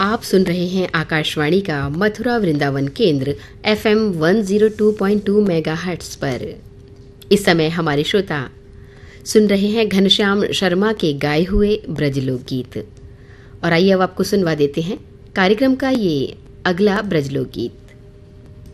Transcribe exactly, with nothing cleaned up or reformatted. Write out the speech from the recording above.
आप सुन रहे हैं आकाशवाणी का मथुरा वृंदावन केंद्र F M one zero two point two megahertz पर। इस समय हमारे श्रोता सुन रहे हैं घनश्याम शर्मा के गाए हुए ब्रजलोक गीत। और आइए अब आपको सुनवा देते हैं कार्यक्रम का ये अगला ब्रजलोक गीत।